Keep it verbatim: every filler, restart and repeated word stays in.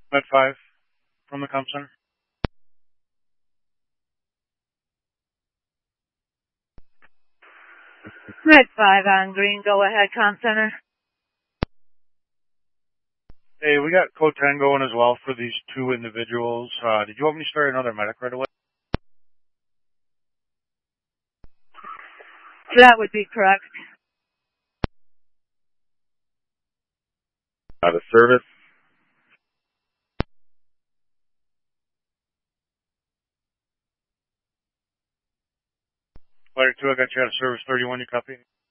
Med five from the comm center. Med five on green, go ahead, comm center. Hey, we got code ten going as well for these two individuals. Uh, did you want me to start another medic right away? That would be correct. Out of service. Player two, I got you out of service thirty-one, you copy?